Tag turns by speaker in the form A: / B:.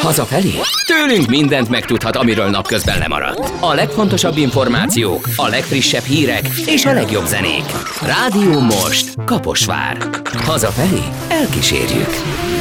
A: Hazafelé? Tőlünk mindent megtudhat, amiről napközben lemaradt. A legfontosabb információk, a legfrissebb hírek és a legjobb zenék. Rádió Most, Kaposvár. Hazafelé elkísérjük.